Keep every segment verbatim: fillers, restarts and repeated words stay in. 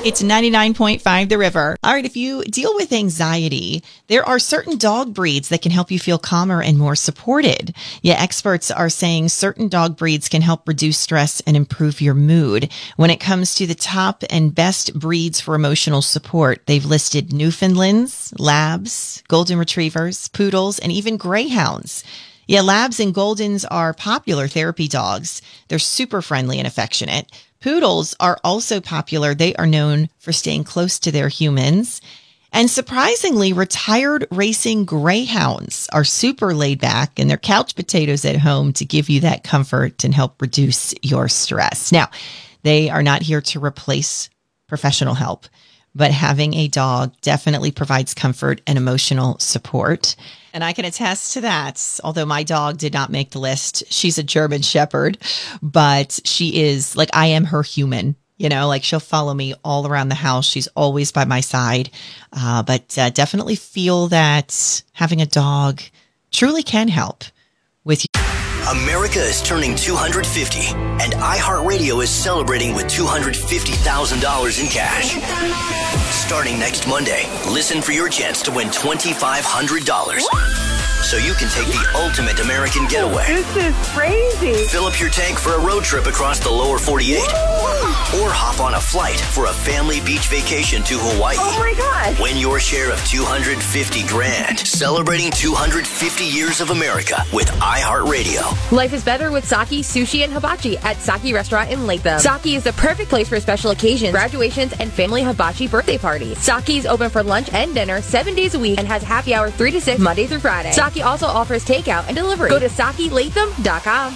It's ninety-nine point five The River. All right, if you deal with anxiety, there are certain dog breeds that can help you feel calmer and more supported. Yeah, experts are saying certain dog breeds can help reduce stress and improve your mood. When it comes to the top and best breeds for emotional support, they've listed Newfoundlands, Labs, Golden Retrievers, Poodles, and even Greyhounds. Yeah, Labs and Goldens are popular therapy dogs. They're super friendly and affectionate. Poodles are also popular. They are known for staying close to their humans. And surprisingly, retired racing greyhounds are super laid back and they're couch potatoes at home to give you that comfort and help reduce your stress. Now, they are not here to replace professional help, but having a dog definitely provides comfort and emotional support. And I can attest to that. Although my dog did not make the list. She's a German Shepherd, but she is like, I am her human, you know, like she'll follow me all around the house. She's always by my side. Uh, but uh, definitely feel that having a dog truly can help with you. America is turning two hundred fifty, and iHeartRadio is celebrating with two hundred fifty thousand dollars in cash. Starting next Monday, listen for your chance to win two thousand five hundred dollars. So you can take the ultimate American getaway. This is crazy. Fill up your tank for a road trip across the lower forty-eight. Woo! Or hop on a flight for a family beach vacation to Hawaii. Oh my gosh. Win your share of two hundred fifty grand. Celebrating two hundred fifty years of America with iHeartRadio. Life is better with Saki Sushi and Hibachi at Saki Restaurant in Latham. Saki is the perfect place for special occasions, graduations, and family hibachi birthday parties. Saki is open for lunch and dinner seven days a week and has happy hour three to six Monday through Friday. Saki also offers takeout and delivery. Go to Saki Latham dot com.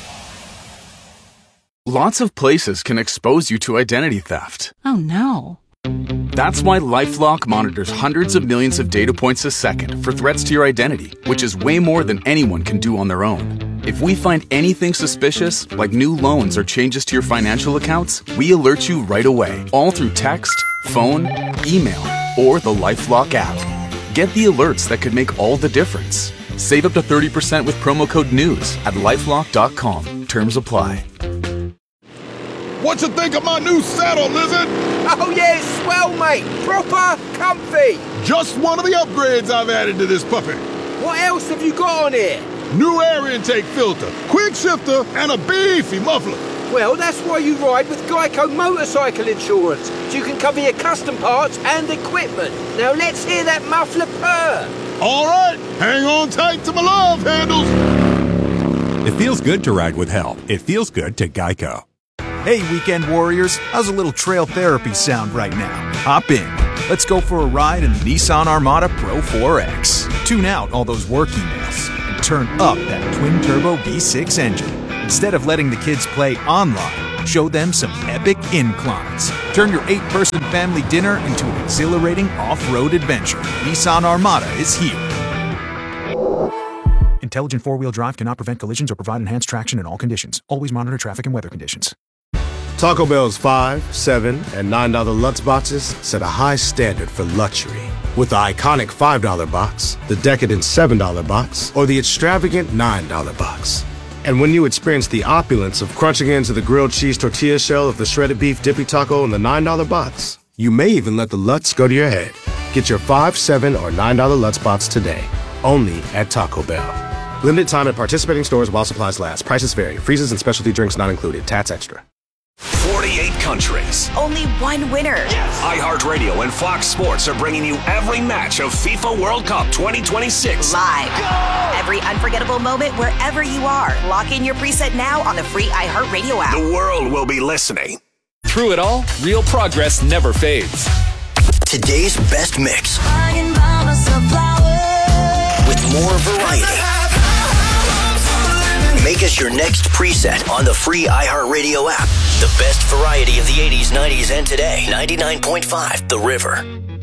Lots of places can expose you to identity theft. Oh no. That's why LifeLock monitors hundreds of millions of data points a second for threats to your identity, which is way more than anyone can do on their own. If we find anything suspicious, like new loans or changes to your financial accounts, we alert you right away, all through text, phone, email, or the LifeLock app. Get the alerts that could make all the difference. Save up to thirty percent with promo code NEWS at lifelock dot com. Terms apply. What you think of my new saddle, Lizard? Oh yeah, it's swell, mate. Proper comfy. Just one of the upgrades I've added to this puppy. What else have you got on here? New air intake filter, quick shifter, and a beefy muffler. Well, that's why you ride with Geico Motorcycle Insurance. So you can cover your custom parts and equipment. Now let's hear that muffler purr. All right, hang on tight to my love handles. It feels good to ride with help. It feels good to Geico. Hey, weekend warriors, how's a little trail therapy sound right now? Hop in. Let's go for a ride in the Nissan Armada Pro four X. Tune out all those work emails and turn up that twin-turbo V six engine. Instead of letting the kids play online, show them some epic inclines. Turn your eight-person family dinner into an exhilarating off-road adventure. Nissan Armada is here. Intelligent four-wheel drive cannot prevent collisions or provide enhanced traction in all conditions. Always monitor traffic and weather conditions. Taco Bell's five, seven, and nine dollar Lutz boxes set a high standard for luxury. With the iconic five dollar box, the decadent seven dollar box, or the extravagant nine dollar box. And when you experience the opulence of crunching into the grilled cheese tortilla shell of the shredded beef dippy taco in the nine dollar box, you may even let the Lutz go to your head. Get your five, seven, or nine dollar Lutz box today, only at Taco Bell. Limited time at participating stores while supplies last. Prices vary. Freezes and specialty drinks not included. Tats extra. forty-eight countries. Only one winner. Yes. iHeartRadio and Fox Sports are bringing you every match of FIFA World Cup twenty twenty-six. Live. Go! Every unforgettable moment wherever you are. Lock in your preset now on the free iHeartRadio app. The world will be listening. Through it all, real progress never fades. Today's best mix. With more variety. Make us your next preset on the free iHeartRadio app. The best variety of the eighties, nineties, and today. ninety-nine point five The River.